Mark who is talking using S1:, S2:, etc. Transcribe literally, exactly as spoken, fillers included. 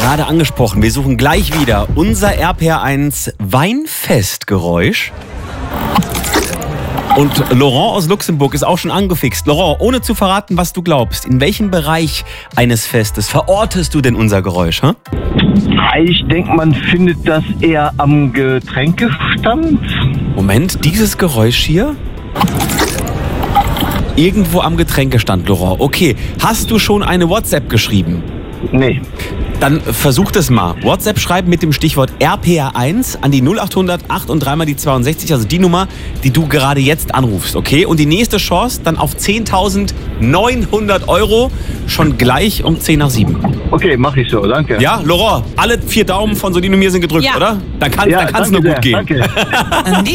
S1: Gerade angesprochen, wir suchen gleich wieder unser R P R eins Weinfestgeräusch. Und Laurent aus Luxemburg ist auch schon angefixt. Laurent, ohne zu verraten, was du glaubst, in welchem Bereich eines Festes verortest du denn unser Geräusch? Hä?
S2: Ich denke, man findet das eher am Getränkestand.
S1: Moment, dieses Geräusch hier? Irgendwo am Getränkestand, Laurent. Okay, hast du schon eine WhatsApp geschrieben?
S2: Nee.
S1: Dann versuch das mal. WhatsApp schreiben mit dem Stichwort R P R eins an die null acht hundert acht und dreimal die zweiundsechzig, also die Nummer, die du gerade jetzt anrufst, okay? Und die nächste Chance dann auf zehntausendneunhundert Euro schon gleich um zehn nach sieben.
S2: Okay, mach ich so, danke.
S1: Ja, Laurent, alle vier Daumen von Solin und mir sind gedrückt,
S3: Ja.
S1: oder? Dann kann es
S2: Ja,
S1: nur
S2: danke
S1: gut
S2: sehr,
S1: gehen.
S2: danke.